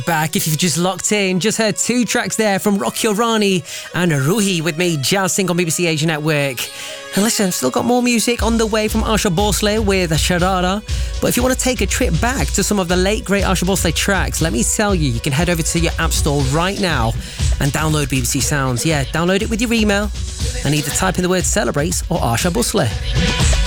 Back if you've just locked in, just heard two tracks there from Rocky Orani and Ruhi with me, Jazz Sync on BBC Asia Network. And listen, I've still got more music on the way from Asha Bhosle with Sharara. But if you want to take a trip back to some of the late great Asha Bhosle tracks, let me tell you, you can head over to your app store right now and download BBC Sounds. Yeah, download it with your email and either type in the word Celebrate or Asha Bhosle.